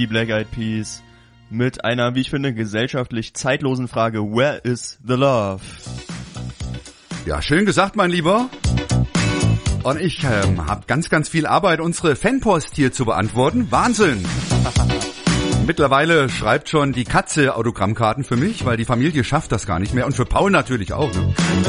die Black Eyed Peas mit einer, wie ich finde, gesellschaftlich zeitlosen Frage: Where is the love? Ja, schön gesagt, mein Lieber. Und ich habe ganz, ganz viel Arbeit, unsere Fanpost hier zu beantworten. Wahnsinn! Mittlerweile schreibt schon die Katze Autogrammkarten für mich, weil die Familie schafft das gar nicht mehr. Und für Paul natürlich auch. Ne?